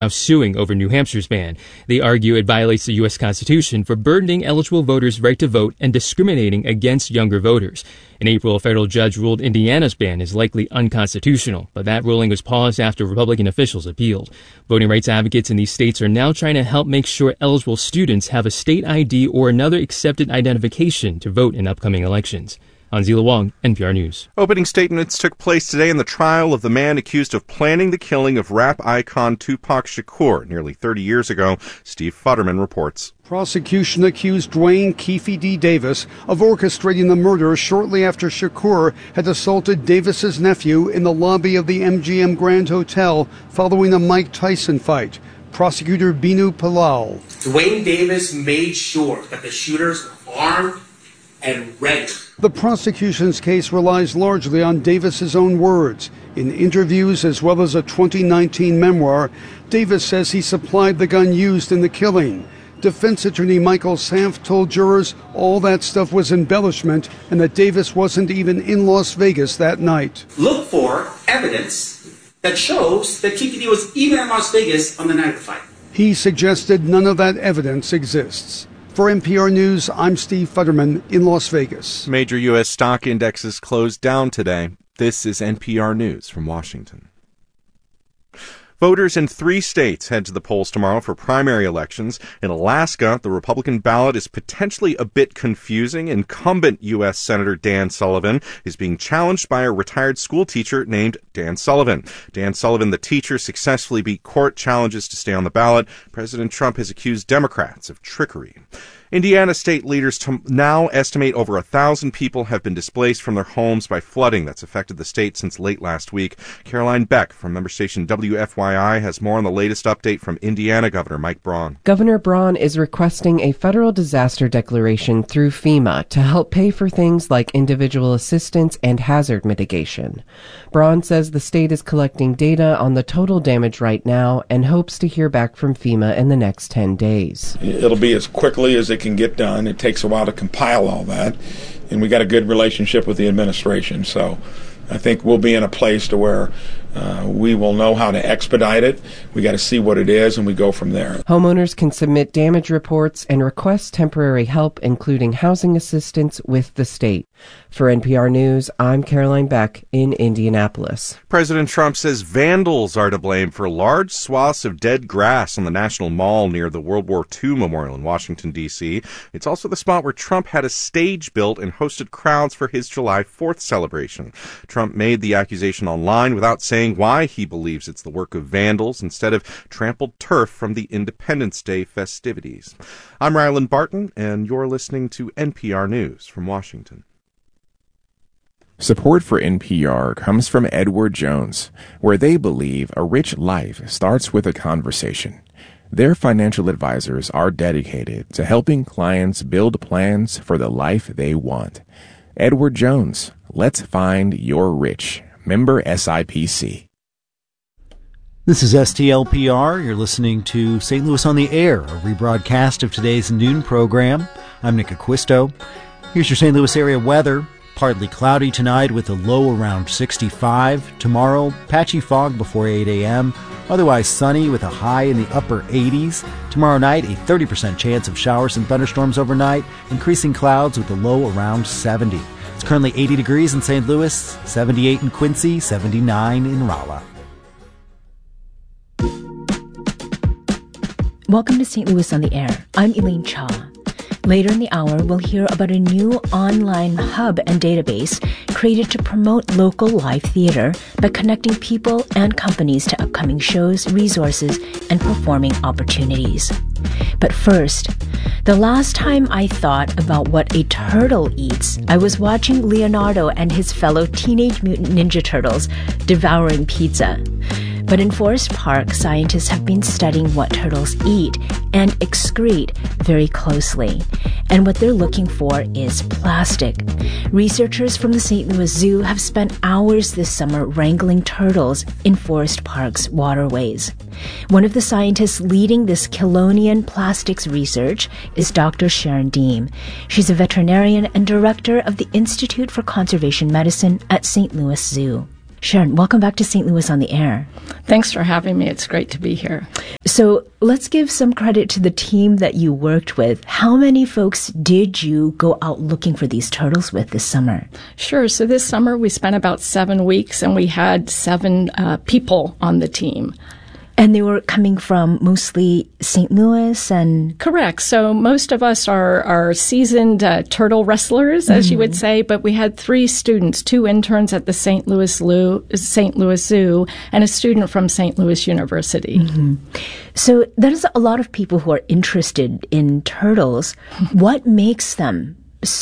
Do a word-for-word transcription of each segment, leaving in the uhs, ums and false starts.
now suing over New Hampshire's ban. They argue it violates the U S Constitution for burdening eligible voters' right to vote and discriminating against younger voters. In April, a federal judge ruled Indiana's ban is likely unconstitutional, but that ruling was paused after Republican officials appealed. Voting rights advocates in these states are now trying to help make sure eligible students have a state I D or another accepted identification to vote in upcoming elections. Anzila Wong, N P R News. Opening statements took place today in the trial of the man accused of planning the killing of rap icon Tupac Shakur nearly thirty years ago. Steve Futterman reports. Prosecution accused Dwayne Keefe D. Davis of orchestrating the murder shortly after Shakur had assaulted Davis's nephew in the lobby of the M G M Grand Hotel following a Mike Tyson fight. Prosecutor Binu Palal. Dwayne Davis made sure that the shooters were armed and ready. The prosecution's case relies largely on Davis's own words. In interviews as well as a twenty nineteen memoir, Davis says he supplied the gun used in the killing. Defense attorney Michael Sanf told jurors all that stuff was embellishment and that Davis wasn't even in Las Vegas that night. Look for evidence that shows that Keefe D was even in Las Vegas on the night of the fight. He suggested none of that evidence exists. For N P R News, I'm Steve Futterman in Las Vegas. Major U S stock indexes closed down today. This is N P R News from Washington. Voters in three states head to the polls tomorrow for primary elections. In Alaska, the Republican ballot is potentially a bit confusing. Incumbent U S Senator Dan Sullivan is being challenged by a retired school teacher named Dan Sullivan. Dan Sullivan, the teacher, successfully beat court challenges to stay on the ballot. President Trump has accused Democrats of trickery. Indiana state leaders t- now estimate over a thousand people have been displaced from their homes by flooding that's affected the state since late last week. Caroline Beck from member station W F Y I has more on the latest update from Indiana Governor Mike Braun. Governor Braun is requesting a federal disaster declaration through FEMA to help pay for things like individual assistance and hazard mitigation. Braun says the state is collecting data on the total damage right now and hopes to hear back from FEMA in the next ten days. It'll be as quickly as it can get done. It takes a while to compile all that, and we got a good relationship with the administration, so I think we'll be in a place to where uh, we will know how to expedite it. We got to see what it is, and we go from there. Homeowners can submit damage reports and request temporary help, including housing assistance, with the state. For N P R News, I'm Caroline Beck in Indianapolis. President Trump says vandals are to blame for large swaths of dead grass on the National Mall near the World War Two Memorial in Washington, D C It's also the spot where Trump had a stage built and hosted crowds for his July fourth celebration. Trump made the accusation online without saying why he believes it's the work of vandals instead of trampled turf from the Independence Day festivities. I'm Ryland Barton, and you're listening to N P R News from Washington. Support for N P R comes from Edward Jones, where they believe a rich life starts with a conversation. Their financial advisors are dedicated to helping clients build plans for the life they want. Edward Jones, let's find your rich. Member S I P C. This is S T L P R. You're listening to Saint Louis on the Air, a rebroadcast of today's noon program. I'm Nick Acquisto. Here's your Saint Louis area weather. Partly cloudy tonight with a low around sixty-five. Tomorrow, patchy fog before eight a.m. Otherwise sunny with a high in the upper eighties. Tomorrow night, a thirty percent chance of showers and thunderstorms overnight. Increasing clouds with a low around seventy. It's currently eighty degrees in Saint Louis, seventy-eight in Quincy, seventy-nine in Rolla. Welcome to Saint Louis on the Air. I'm Elaine Cha. Later in the hour, we'll hear about a new online hub and database created to promote local live theater by connecting people and companies to upcoming shows, resources, and performing opportunities. But first, the last time I thought about what a turtle eats, I was watching Leonardo and his fellow Teenage Mutant Ninja Turtles devouring pizza. But in Forest Park, scientists have been studying what turtles eat and excrete very closely. And what they're looking for is plastic. Researchers from the Saint Louis Zoo have spent hours this summer wrangling turtles in Forest Park's waterways. One of the scientists leading this Kilonian plastics research is Doctor Sharon Deem. She's a veterinarian and director of the Institute for Conservation Medicine at Saint Louis Zoo. Sharon, welcome back to Saint Louis on the Air. Thanks for having me. It's great to be here. So let's give some credit to the team that you worked with. How many folks did you go out looking for these turtles with this summer? Sure. So this summer we spent about seven weeks and we had seven uh, people on the team. And they were coming from mostly Saint Louis and... Correct. So most of us are, are seasoned uh, turtle wrestlers, as mm-hmm. you would say, but we had three students, two interns at the Saint Louis Zoo, Saint Louis Zoo, and a student from Saint Louis University. Mm-hmm. So there's a lot of people who are interested in turtles. What makes them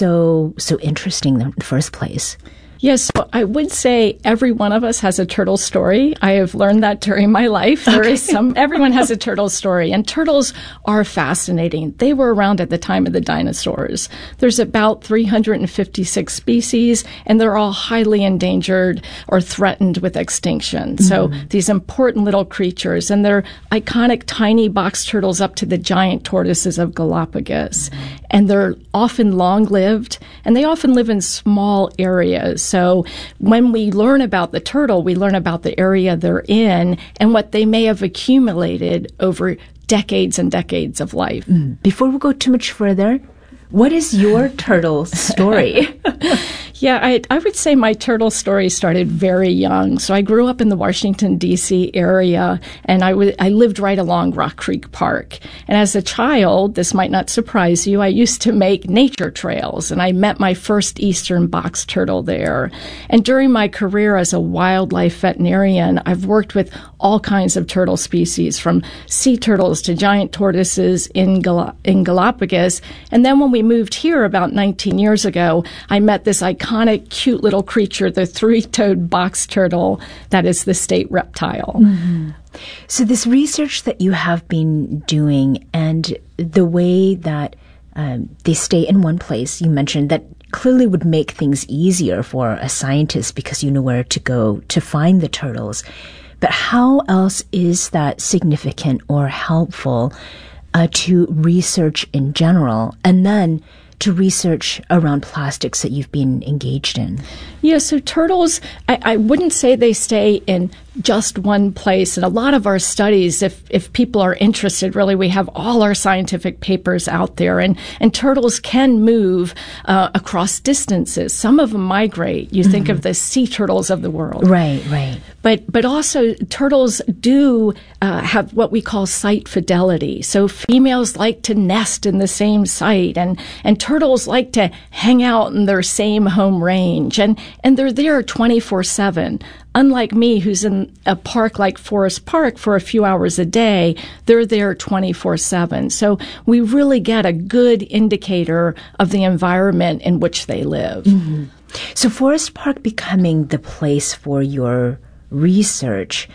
so so interesting in the first place? Yes, so I would say every one of us has a turtle story. I have learned that during my life. There okay. is some, everyone has a turtle story, and turtles are fascinating. They were around at the time of the dinosaurs. There's about three hundred fifty-six species, and they're all highly endangered or threatened with extinction. Mm-hmm. So these important little creatures, and they're iconic tiny box turtles up to the giant tortoises of Galapagos. Mm-hmm. And they're often long-lived, and they often live in small areas. So when we learn about the turtle, we learn about the area they're in and what they may have accumulated over decades and decades of life. Mm. Before we go too much further, what is your turtle story? Yeah, I, I would say my turtle story started very young. So I grew up in the Washington, D C area, and I, w- I lived right along Rock Creek Park. And as a child, this might not surprise you, I used to make nature trails, and I met my first eastern box turtle there. And during my career as a wildlife veterinarian, I've worked with all kinds of turtle species, from sea turtles to giant tortoises in, Gal- in Galapagos. And then when we moved here about nineteen years ago, I met this iconic iconic, cute little creature, the three-toed box turtle that is the state reptile. Mm-hmm. So this research that you have been doing and the way that um, they stay in one place, you mentioned that clearly would make things easier for a scientist because you know where to go to find the turtles. But how else is that significant or helpful uh, to research in general? And then to research around plastics that you've been engaged in? Yeah, so turtles, I, I wouldn't say they stay in just one place. And a lot of our studies, if if people are interested, really, we have all our scientific papers out there. And, and turtles can move uh, across distances. Some of them migrate. You mm-hmm. think of the sea turtles of the world. Right, right. But but also turtles do uh, have what we call site fidelity. So females like to nest in the same site, and, and turtles like to hang out in their same home range. And, and they're there twenty-four seven. Unlike me, who's in a park like Forest Park for a few hours a day, they're there twenty-four seven. So we really get a good indicator of the environment in which they live. Mm-hmm. So Forest Park becoming the place for your research,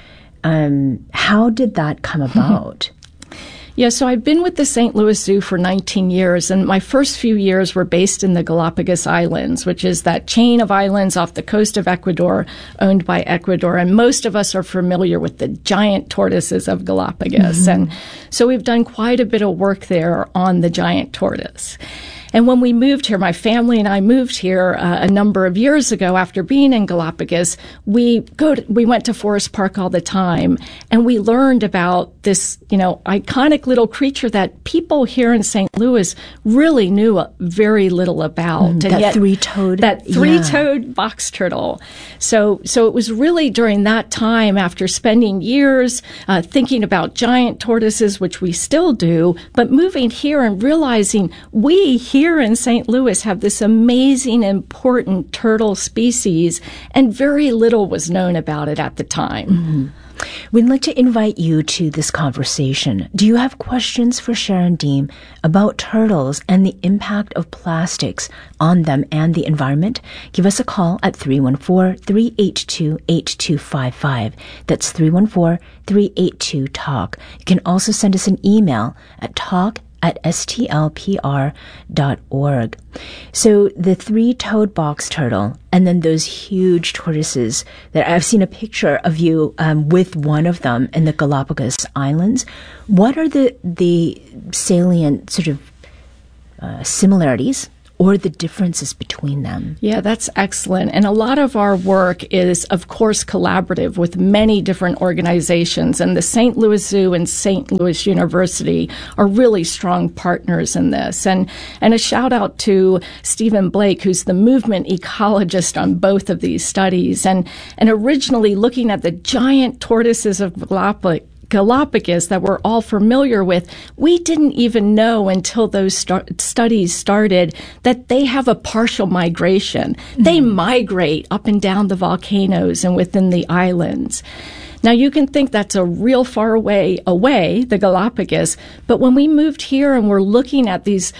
um, how did that come about? Yeah, so I've been with the Saint Louis Zoo for nineteen years, and my first few years were based in the Galapagos Islands, which is that chain of islands off the coast of Ecuador, owned by Ecuador. And most of us are familiar with the giant tortoises of Galapagos. Mm-hmm. And so we've done quite a bit of work there on the giant tortoise. And when we moved here, my family and I moved here uh, a number of years ago after being in Galapagos, we go to, we went to Forest Park all the time, and we learned about this, you know, iconic little creature that people here in Saint Louis really knew very little about. Mm, and that yet, three-toed. That three-toed yeah. box turtle. So, so it was really during that time, after spending years uh, thinking about giant tortoises, which we still do, but moving here and realizing we here Here in Saint Louis have this amazing, important turtle species, and very little was known about it at the time. Mm-hmm. We'd like to invite you to this conversation. Do you have questions for Sharon Deem about turtles and the impact of plastics on them and the environment? Give us a call at three one four, three eight two, eight two five five. That's three one four, three eight two, talk. You can also send us an email at talk at s t l p r dot org. So the three-toed box turtle and then those huge tortoises that I've seen a picture of you um, with one of them in the Galapagos Islands. What are the, the salient sort of uh, similarities or the differences between them? Yeah, that's excellent. And a lot of our work is, of course, collaborative with many different organizations. And the Saint Louis Zoo and Saint Louis University are really strong partners in this. And, and a shout out to Stephen Blake, who's the movement ecologist on both of these studies. And, and originally looking at the giant tortoises of Galapagos, Galapagos that we're all familiar with, we didn't even know until those start- studies started that they have a partial migration. Mm-hmm. They migrate up and down the volcanoes and within the islands. Now, you can think that's a real far away away, the Galapagos, but when we moved here and we're looking at these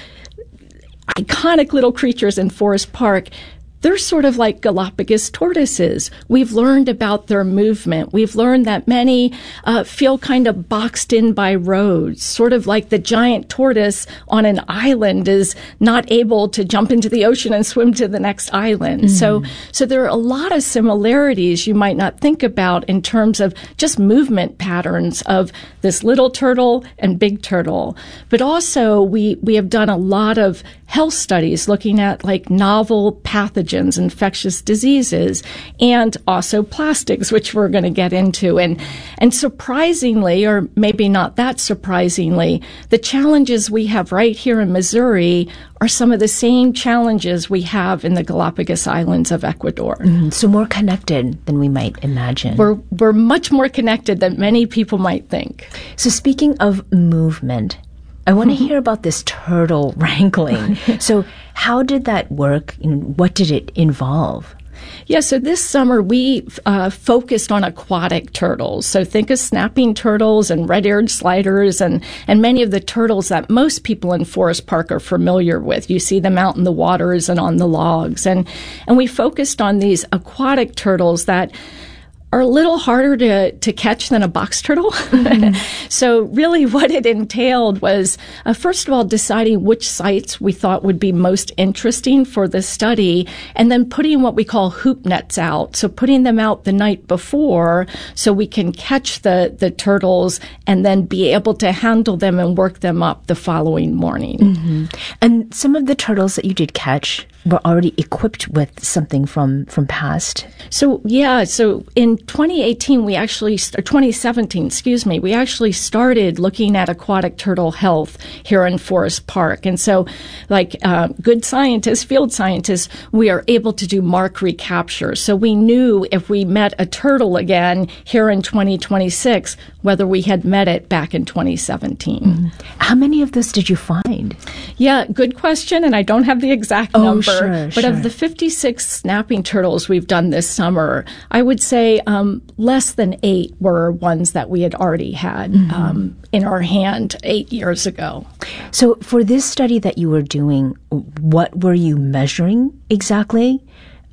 iconic little creatures in Forest Park, they're sort of like Galapagos tortoises. We've learned about their movement. We've learned that many uh, feel kind of boxed in by roads, sort of like the giant tortoise on an island is not able to jump into the ocean and swim to the next island. Mm. So, so there are a lot of similarities you might not think about in terms of just movement patterns of this little turtle and big turtle. But also, we, we have done a lot of health studies looking at like novel pathogens, infectious diseases, and also plastics, which we're going to get into. And, and surprisingly, or maybe not that surprisingly, the challenges we have right here in Missouri are some of the same challenges we have in the Galapagos Islands of Ecuador. Mm, so more connected than we might imagine. We're, we're much more connected than many people might think. So speaking of movement, I want to hear about this turtle wrangling. So how did that work? And what did it involve? Yeah, so this summer we uh, focused on aquatic turtles. So think of snapping turtles and red-eared sliders and, and many of the turtles that most people in Forest Park are familiar with. You see them out in the waters and on the logs. And, and we focused on these aquatic turtles that are a little harder to, to catch than a box turtle. Mm-hmm. So really what it entailed was, uh, first of all, deciding which sites we thought would be most interesting for the study, and then putting what we call hoop nets out. So putting them out the night before so we can catch the, the turtles and then be able to handle them and work them up the following morning. Mm-hmm. And some of the turtles that you did catch were already equipped with something from, from past. So, yeah, so in twenty eighteen, we actually, or twenty seventeen, excuse me, we actually started looking at aquatic turtle health here in Forest Park. And so, like uh, good scientists, field scientists, we are able to do mark recapture. So we knew if we met a turtle again here in twenty twenty-six, whether we had met it back in twenty seventeen. Mm-hmm. How many of those did you find? Yeah, good question, and I don't have the exact oh, number. Sure, but sure. of the fifty-six snapping turtles we've done this summer, I would say um, less than eight were ones that we had already had mm-hmm. um, in our hand eight years ago. So for this study that you were doing, what were you measuring exactly?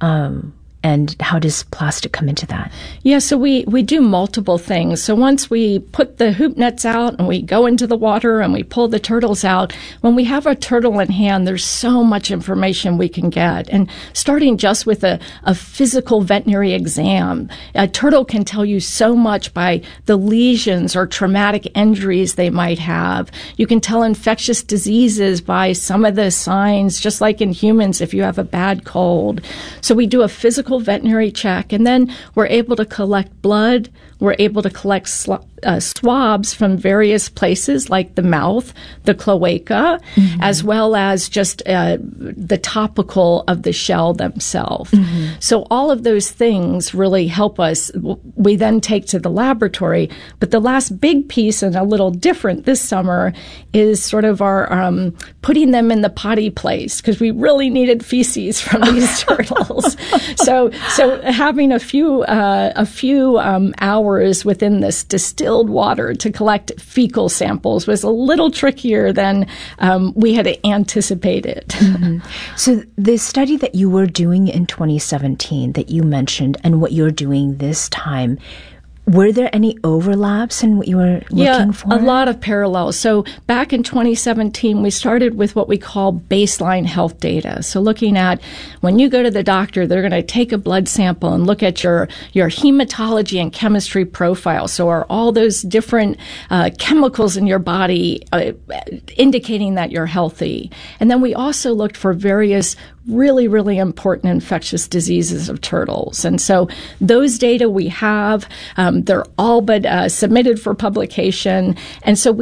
Um And how does plastic come into that? Yeah, so we, we do multiple things. So once we put the hoop nets out and we go into the water and we pull the turtles out, when we have a turtle in hand, there's so much information we can get. And starting just with a, a physical veterinary exam, a turtle can tell you so much by the lesions or traumatic injuries they might have. You can tell infectious diseases by some of the signs, just like in humans if you have a bad cold. So we do a physical veterinary check, and then we're able to collect blood. We're able to collect sl- uh, swabs from various places like the mouth, the cloaca, mm-hmm. as well as just uh, the topical of the shell themselves. Mm-hmm. So all of those things really help us. We then take to the laboratory. But the last big piece, and a little different this summer, is sort of our um, putting them in the potty place, because we really needed feces from these turtles. So, so having a few uh, a few um, hours within this distilled water to collect fecal samples was a little trickier than um, we had anticipated. Mm-hmm. So the study that you were doing in twenty seventeen that you mentioned, and what you're doing this time, Were there any overlaps in what you were looking yeah, for? A lot of parallels. So back in twenty seventeen, we started with what we call baseline health data. So looking at when you go to the doctor, they're going to take a blood sample and look at your, your hematology and chemistry profile. So are all those different uh, chemicals in your body uh, indicating that you're healthy? And then we also looked for various really, really important infectious diseases of turtles. And so those data we have, um, they're all but uh, submitted for publication. And so we